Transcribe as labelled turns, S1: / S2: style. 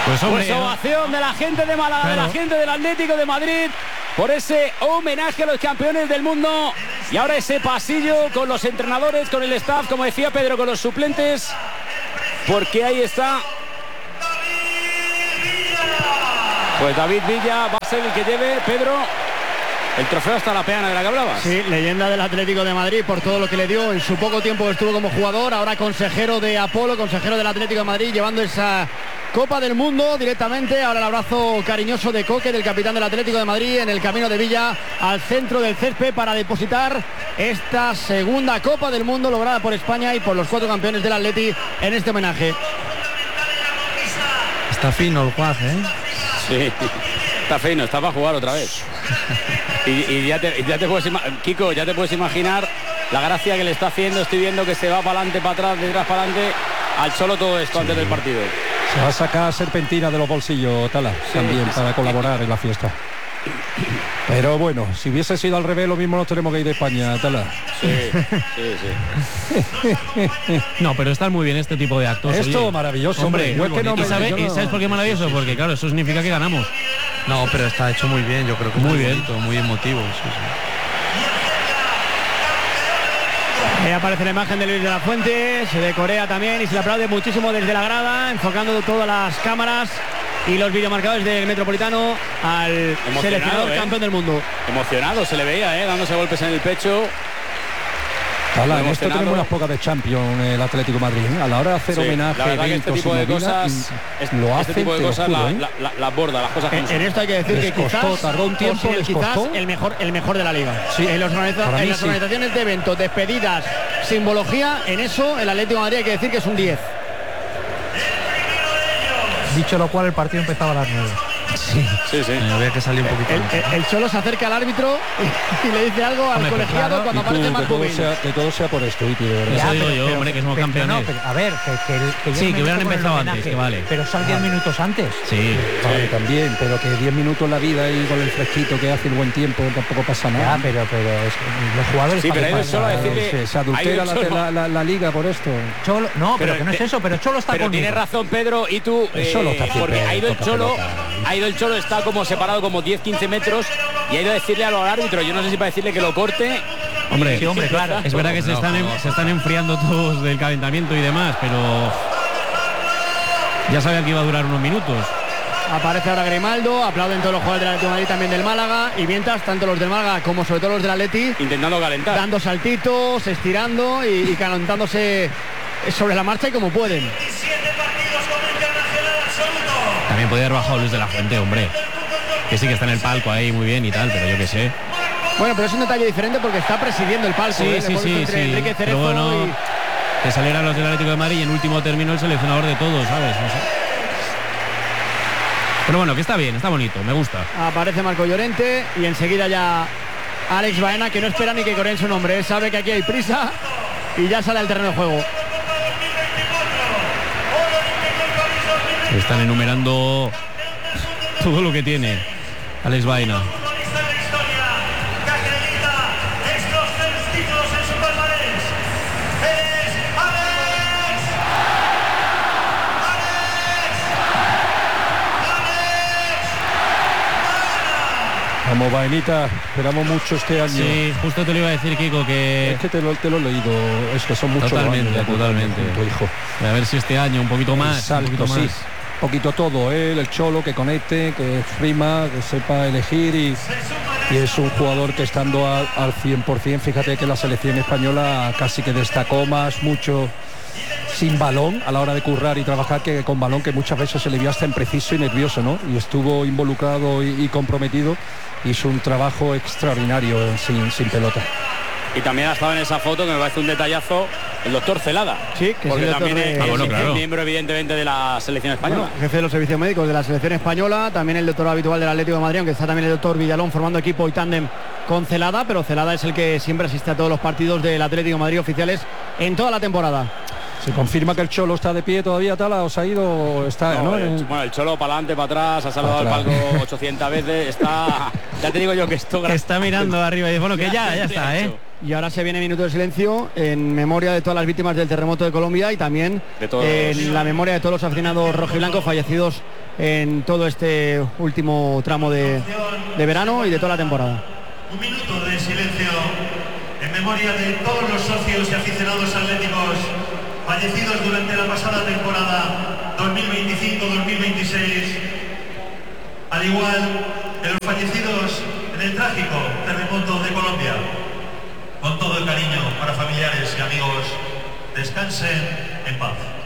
S1: Pues
S2: ovación de la gente de Málaga, claro, de la gente del Atlético de Madrid, por ese homenaje a los campeones del mundo. Y ahora ese pasillo con los entrenadores, con el staff, como decía Pedro, con los suplentes, porque ahí está. Pues David Villa va a ser el que lleve, Pedro, el trofeo hasta la peana de la que hablabas.
S3: Sí, leyenda del Atlético de Madrid por todo lo que le dio en su poco tiempo que estuvo como jugador, ahora consejero de Apolo, consejero del Atlético de Madrid, llevando esa Copa del Mundo directamente. Ahora el abrazo cariñoso de Coque, del capitán del Atlético de Madrid, en el camino de Villa al centro del césped para depositar esta segunda Copa del Mundo lograda por España y por los 4 campeones del Atleti en este homenaje.
S4: Está fino el guaje, ¿eh?
S2: Sí, está fino, está para jugar otra vez. Y ya te puedes Kiko, ya te puedes imaginar la gracia que le está haciendo. Estoy viendo que se va para adelante, para atrás, detrás, para adelante al Cholo todo esto, sí, antes del partido.
S5: Se va a sacar serpentina de los bolsillos, Tala, sí, también para colaborar en la fiesta. Pero bueno, si hubiese sido al revés, lo mismo nos tenemos que ir de España, Tala.
S2: Sí.
S1: No, pero están muy bien este tipo de actos.
S5: Esto
S1: oye,
S5: maravilloso,
S1: hombre. ¿Sabes por qué es maravilloso? Porque claro, eso significa que ganamos.
S4: No, pero está hecho muy bien, yo creo que muy bien, bonito, muy emotivo. Sí.
S3: Ahí aparece la imagen de Luis de la Fuente, se de Corea también, y se le aplaude muchísimo desde la grada, enfocando todas las cámaras y los videomarcadores del Metropolitano al seleccionador campeón del mundo.
S2: Emocionado se le veía, dándose golpes en el pecho.
S5: En esto tenemos unas pocas de Champions el Atlético de Madrid, ¿eh? A la hora de hacer homenaje,
S2: la eventos, este tipo de cosas,
S5: este tipo de cosas
S2: la borda, las cosas
S3: en esto hay que decir que quizás
S5: tardó un tiempo,
S3: quizás el mejor de la liga. Sí, en las organizaciones de eventos, despedidas, simbología, en eso el Atlético de Madrid hay que decir que es un 10.
S4: Dicho lo cual, el partido empezaba a las 9.
S2: Sí.
S4: Había que salir un poquito.
S3: El Cholo se acerca al árbitro y le dice algo al colegiado cuando aparece Marco Bin.
S5: Que todo sea por esto,
S1: eso digo yo, hombre, que somos campeones.
S6: A ver,
S1: que hubieran empezado antes, que vale.
S6: Pero son 10 minutos antes.
S1: Sí.
S5: Vale, también, pero que 10 minutos en la vida y con el fresquito que hace el buen tiempo tampoco pasa nada.
S6: Ya, pero los jugadores...
S2: Sí, pero hay solo decirle...
S5: Se adultera la liga por esto.
S6: Cholo, no, pero que no es eso, pero Cholo está conmigo.
S2: Pero tienes razón, Pedro, y tú... porque ha ido el Cholo... El Cholo, está como separado como 10-15 metros y ha ido a decirle al árbitro, yo no sé si para decirle que lo corte.
S1: Hombre, sí, claro. Es verdad que se están enfriando todos del calentamiento y demás, pero ya sabían que iba a durar unos minutos.
S3: Aparece ahora Grimaldo, aplauden todos los jugadores del Atlético de Madrid, también del Málaga, y mientras tanto los del Málaga como sobre todo los del Atleti
S2: intentando calentar,
S3: dando saltitos, estirando y calentándose sobre la marcha y como pueden.
S1: También podría haber bajado Luis de la Fuente, hombre. Que sí que está en el palco ahí muy bien y tal, pero yo qué sé.
S3: Bueno, pero es un detalle diferente porque está presidiendo el palco.
S1: Sí.
S3: Enrique Cerezo,
S1: pero bueno, que salieran los del Atlético de Madrid y en último término el seleccionador de todos, ¿sabes? No sé. Pero bueno, que está bien, está bonito, me gusta.
S3: Aparece Marco Llorente y enseguida ya Alex Baena, que no espera ni que coreen su nombre. Sabe que aquí hay prisa y ya sale al terreno de juego.
S1: Están enumerando todo lo que tiene Alex Baena.
S5: Vamos, Baenita, esperamos mucho este año.
S1: Sí, justo te lo iba a decir, Kiko, que...
S5: Es que te lo he leído, es que son muchos
S1: totalmente,
S5: años.
S1: Totalmente.
S5: Tu hijo.
S1: A ver si este año un poquito más.
S5: Salto, sí. Poquito todo, el Cholo que conecte, que rima, que sepa elegir y es un jugador que estando al 100%, fíjate que la selección española casi que destacó mucho sin balón a la hora de currar y trabajar que con balón, que muchas veces se le vio hasta impreciso y nervioso, ¿no? Y estuvo involucrado y comprometido, hizo un trabajo extraordinario sin pelota.
S2: Y también ha estado en esa foto, que me parece un detallazo, el doctor Celada.
S3: Sí, que
S2: porque también es
S1: claro.
S2: Miembro evidentemente de la selección española.
S3: Bueno, jefe de los servicios médicos de la selección española, también el doctor habitual del Atlético de Madrid, aunque está también el doctor Villalón formando equipo y tándem con Celada, pero Celada es el que siempre asiste a todos los partidos del Atlético de Madrid oficiales en toda la temporada.
S5: ¿Se confirma que el Cholo está de pie todavía, Tala? ¿Os ha ido? Está, ¿no?
S2: Bueno, el Cholo para adelante, para atrás, ha saludado al palco 800 veces, está... Ya te digo yo que esto...
S1: Está mirando arriba y dice, bueno, que ya está,
S3: Y ahora se viene minuto de silencio en memoria de todas las víctimas del terremoto de Colombia y también en la memoria de todos los aficionados rojiblancos fallecidos en todo este último tramo de verano y de toda la temporada.
S7: Un minuto de silencio en memoria de todos los socios y aficionados atléticos fallecidos durante la pasada temporada 2025-2026, al igual que los fallecidos en el trágico terremoto de Colombia. Con todo el cariño para familiares y amigos, descansen en paz.